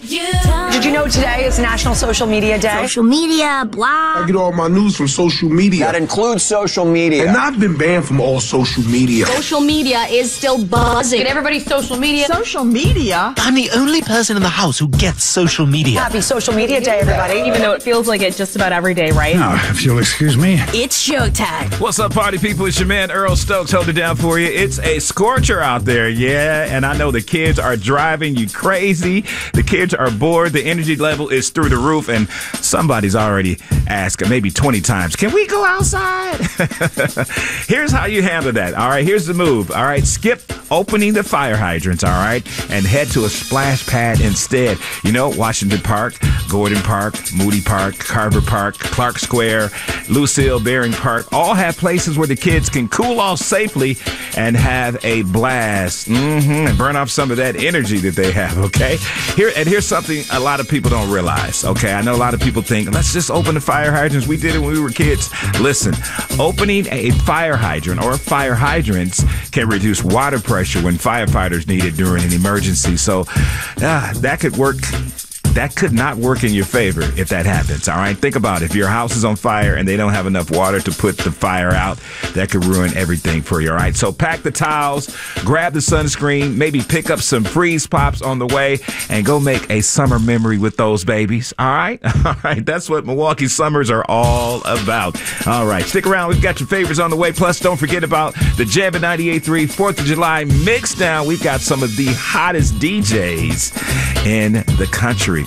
you. Did you know today is National Social Media Day? Social media, blah. I get all my news from social media. That includes social media. And I've been banned from all social media. Social media is still buzzing. Get everybody's social media. Social media? I'm the only person in the house who gets social media. Happy Social Media Day, everybody. Even though it feels like it just about every day, right? Now, if you'll excuse me. It's showtime. What's up, party people? It's your man Earl Stokes holding it down for you. It's a scorcher out there, yeah. And I know the kids are driving you crazy. The kids are bored. The energy level is through the roof. And somebody's already asked maybe 20 times, can we go outside? Here's how you handle that, all right? Here's the move, all right? Skip opening the fire hydrants, all right? And head to a splash pad instead. You know, Washington Park, Gordon Park, Moody Park, Carver Park, Clark Square, Lucille Baring Park, all have places where the kids can cool off safely and have a blast, and burn off some of that energy that they have, okay? Here's something a lot of people don't realize, okay? I know a lot of people think, let's just open the fire hydrants. We did it when we were kids. Listen, opening a fire hydrant or fire hydrants can reduce water pressure when firefighters need it during an emergency. So that could work. That could not work in your favor if that happens, all right? Think about it. If your house is on fire and they don't have enough water to put the fire out, that could ruin everything for you, all right? So pack the towels, grab the sunscreen, maybe pick up some freeze pops on the way, and go make a summer memory with those babies, all right? All right, that's what Milwaukee summers are all about. All right, stick around. We've got your favorites on the way. Plus, don't forget about the Jammin' 98.3 4th of July mix down. We've got some of the hottest DJs in the country.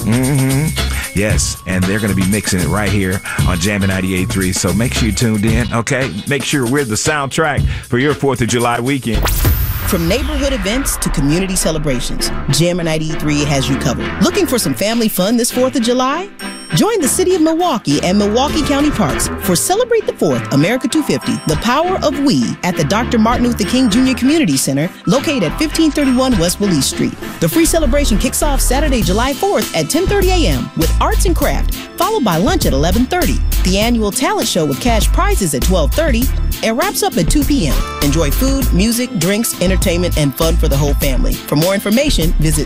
Yes, and they're going to be mixing it right here on Jammin' 98.3. So make sure you're tuned in, okay? Make sure we're the soundtrack for your 4th of July weekend. From neighborhood events to community celebrations, Jammin' 98.3 has you covered. Looking for some family fun this 4th of July? Join the City of Milwaukee and Milwaukee County Parks for Celebrate the 4th, America 250, The Power of We at the Dr. Martin Luther King Jr. Community Center located at 1531 West Willie Street. The free celebration kicks off Saturday, July 4th at 10:30 a.m. with arts and craft, followed by lunch at 11:30. The annual talent show with cash prizes at 12:30 and wraps up at 2 p.m. Enjoy food, music, drinks, entertainment, and fun for the whole family. For more information, visit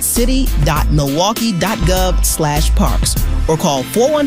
city.milwaukee.gov/parks or call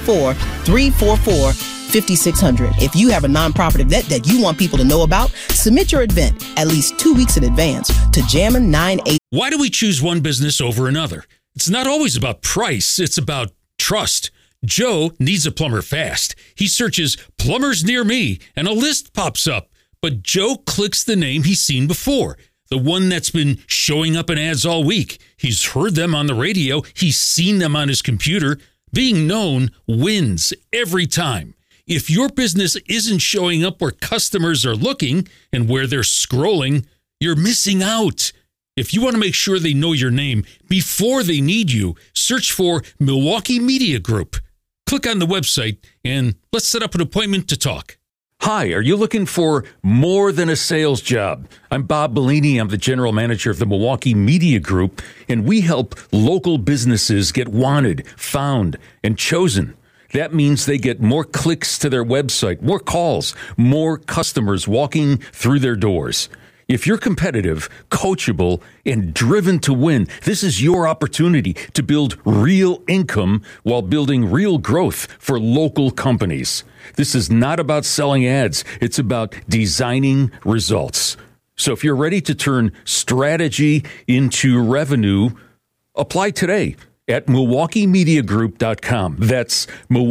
414-344-5600. If you have a nonprofit event that you want people to know about, submit your event at least 2 weeks in advance to Jammin' 98. Why do we choose one business over another? It's not always about price. It's about trust. Joe needs a plumber fast. He searches plumbers near me and a list pops up. But Joe clicks the name he's seen before, the one that's been showing up in ads all week. He's heard them on the radio. He's seen them on his computer. Being known wins every time. If your business isn't showing up where customers are looking and where they're scrolling, you're missing out. If you want to make sure they know your name before they need you, search for Milwaukee Media Group. Click on the website and let's set up an appointment to talk. Hi, are you looking for more than a sales job? I'm Bob Bellini. I'm the general manager of the Milwaukee Media Group, and we help local businesses get wanted, found, and chosen. That means they get more clicks to their website, more calls, more customers walking through their doors. If you're competitive, coachable, and driven to win, this is your opportunity to build real income while building real growth for local companies. This is not about selling ads. It's about designing results. So if you're ready to turn strategy into revenue, apply today at MilwaukeeMediaGroup.com. That's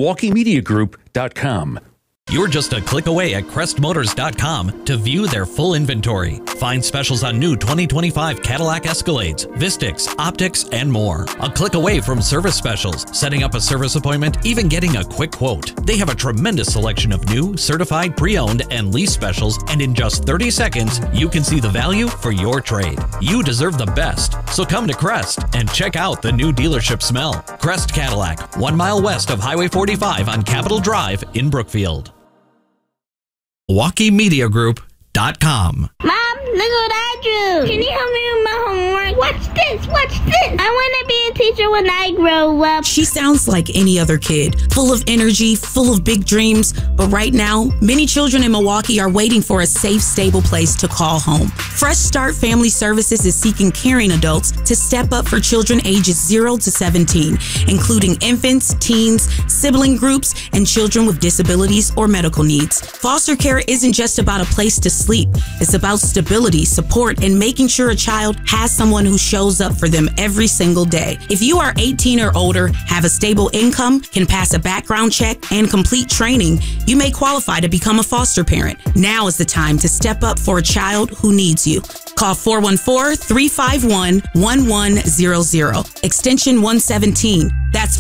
MilwaukeeMediaGroup.com. You're just a click away at CrestMotors.com to view their full inventory. Find specials on new 2025 Cadillac Escalades, Vistix, Optics, and more. A click away from service specials, setting up a service appointment, even getting a quick quote. They have a tremendous selection of new, certified, pre-owned, and lease specials, and in just 30 seconds, you can see the value for your trade. You deserve the best, so come to Crest and check out the new dealership smell. Crest Cadillac, 1 mile west of Highway 45 on Capitol Drive in Brookfield. MilwaukeeMediaGroup.com CrestMotors.com. Mom, look what I drew. Can you help me with my homework? Watch this. I want to be a teacher when I grow up. She sounds like any other kid, full of energy, full of big dreams. But right now, many children in Milwaukee are waiting for a safe, stable place to call home. Fresh Start Family Services is seeking caring adults to step up for children ages 0 to 17, including infants, teens, sibling groups, and children with disabilities or medical needs. Foster care isn't just about a place to sleep. It's about stability, support, and making sure a child has someone who shows up for them every single day. If you are 18 or older, have a stable income, can pass a background check, and complete training, you may qualify to become a foster parent. Now is the time to step up for a child who needs you. Call 414-351-1100, extension 117. That's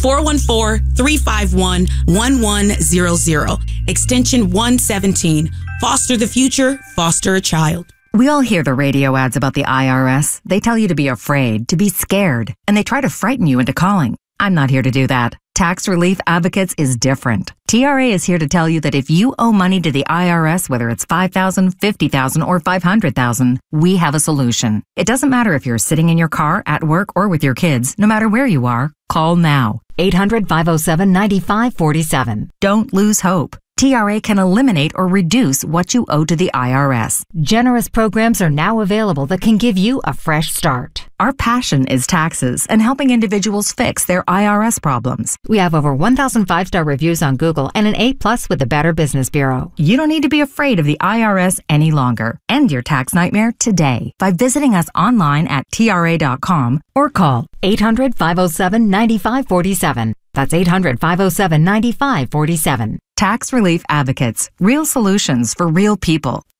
414-351-1100, extension 117. Foster the future, foster a child. We all hear the radio ads about the IRS. They tell you to be afraid, to be scared, and they try to frighten you into calling. I'm not here to do that. Tax Relief Advocates is different. TRA is here to tell you that if you owe money to the IRS, whether it's $5,000, $50,000, or $500,000, we have a solution. It doesn't matter if you're sitting in your car, at work, or with your kids. No matter where you are, call now. 800-507-9547. Don't lose hope. TRA can eliminate or reduce what you owe to the IRS. Generous programs are now available that can give you a fresh start. Our passion is taxes and helping individuals fix their IRS problems. We have over 1,000 5-star reviews on Google and an A+ with the Better Business Bureau. You don't need to be afraid of the IRS any longer. End your tax nightmare today by visiting us online at TRA.com or call 800-507-9547. That's 800-507-9547. Tax Relief Advocates. Real solutions for real people.